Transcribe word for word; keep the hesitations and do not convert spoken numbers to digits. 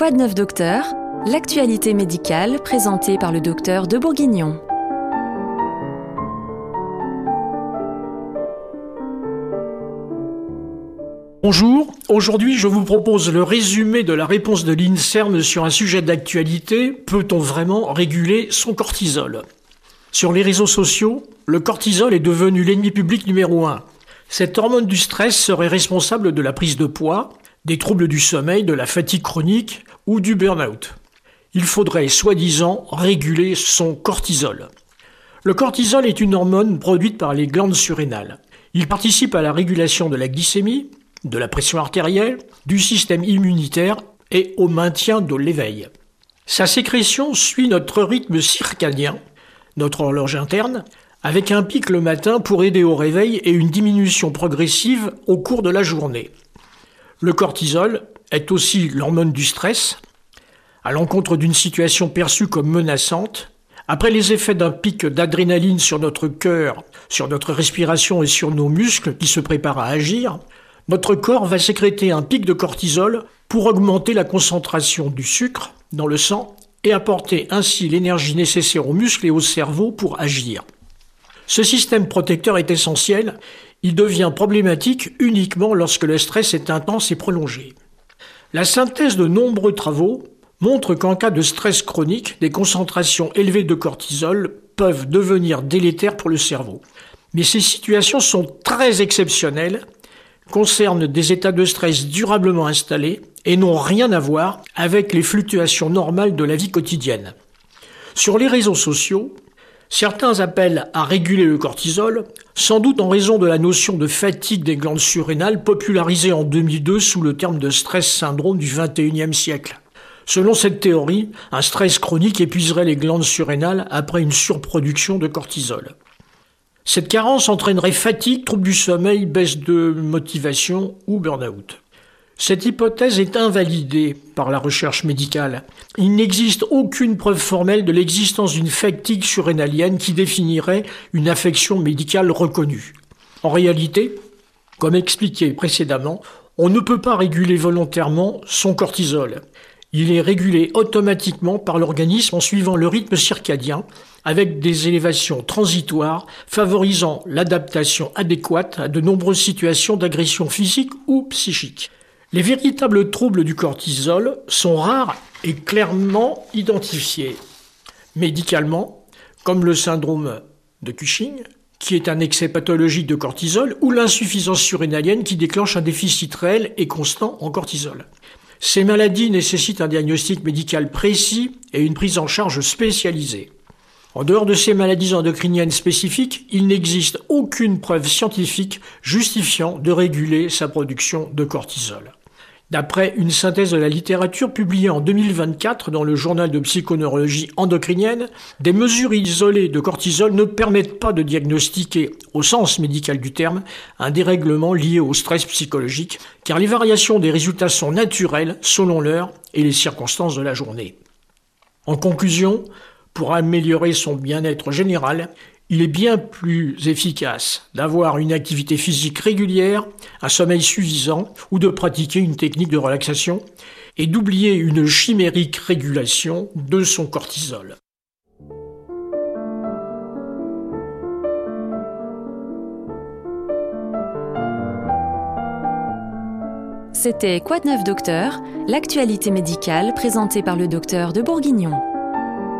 Quoi de neuf docteur ? L'actualité médicale présentée par le docteur de Bourguignon. Bonjour, aujourd'hui je vous propose le résumé de la réponse de l'INSERM sur un sujet d'actualité. Peut-on vraiment réguler son cortisol ? Sur les réseaux sociaux, le cortisol est devenu l'ennemi public numéro un. Cette hormone du stress serait responsable de la prise de poids, des troubles du sommeil, de la fatigue chronique ou du burn-out. Il faudrait, soi-disant, réguler son cortisol. Le cortisol est une hormone produite par les glandes surrénales. Il participe à la régulation de la glycémie, de la pression artérielle, du système immunitaire et au maintien de l'éveil. Sa sécrétion suit notre rythme circadien, notre horloge interne, avec un pic le matin pour aider au réveil et une diminution progressive au cours de la journée. Le cortisol est aussi l'hormone du stress, à l'encontre d'une situation perçue comme menaçante. Après les effets d'un pic d'adrénaline sur notre cœur, sur notre respiration et sur nos muscles qui se préparent à agir, notre corps va sécréter un pic de cortisol pour augmenter la concentration du sucre dans le sang et apporter ainsi l'énergie nécessaire aux muscles et au cerveau pour agir. Ce système protecteur est essentiel, il devient problématique uniquement lorsque le stress est intense et prolongé. La synthèse de nombreux travaux montre qu'en cas de stress chronique, des concentrations élevées de cortisol peuvent devenir délétères pour le cerveau. Mais ces situations sont très exceptionnelles, concernent des états de stress durablement installés et n'ont rien à voir avec les fluctuations normales de la vie quotidienne. Sur les réseaux sociaux, certains appellent à réguler le cortisol, sans doute en raison de la notion de fatigue des glandes surrénales popularisée en deux mille deux sous le terme de stress syndrome du vingt et unième siècle. Selon cette théorie, un stress chronique épuiserait les glandes surrénales après une surproduction de cortisol. Cette carence entraînerait fatigue, troubles du sommeil, baisse de motivation ou burn-out. Cette hypothèse est invalidée par la recherche médicale. Il n'existe aucune preuve formelle de l'existence d'une fatigue surrénalienne qui définirait une affection médicale reconnue. En réalité, comme expliqué précédemment, on ne peut pas réguler volontairement son cortisol. Il est régulé automatiquement par l'organisme en suivant le rythme circadien, avec des élévations transitoires favorisant l'adaptation adéquate à de nombreuses situations d'agression physique ou psychique. Les véritables troubles du cortisol sont rares et clairement identifiés. Médicalement, comme le syndrome de Cushing, qui est un excès pathologique de cortisol, ou l'insuffisance surrénalienne qui déclenche un déficit réel et constant en cortisol. Ces maladies nécessitent un diagnostic médical précis et une prise en charge spécialisée. En dehors de ces maladies endocriniennes spécifiques, il n'existe aucune preuve scientifique justifiant de réguler sa production de cortisol. D'après une synthèse de la littérature publiée en deux mille vingt-quatre dans le journal de psychoneurologie endocrinienne, des mesures isolées de cortisol ne permettent pas de diagnostiquer, au sens médical du terme, un dérèglement lié au stress psychologique, car les variations des résultats sont naturelles selon l'heure et les circonstances de la journée. En conclusion, pour améliorer son bien-être général, il est bien plus efficace d'avoir une activité physique régulière, un sommeil suffisant ou de pratiquer une technique de relaxation et d'oublier une chimérique régulation de son cortisol. C'était Quoi de neuf docteur ? L'actualité médicale présentée par le docteur de Bourguignon.